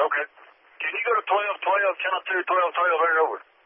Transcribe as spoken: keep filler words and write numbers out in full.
Okay. Can you go to twelve twelve, channel two, twelve twelve, right over?